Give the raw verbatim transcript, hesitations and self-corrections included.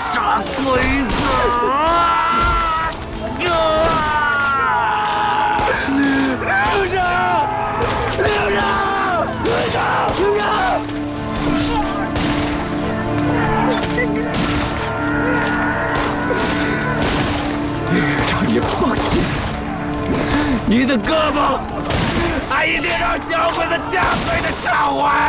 傻龟子！啊！留着，留着，留着，留着！让你放心，你的胳膊还一定让小鬼子加倍的偿还。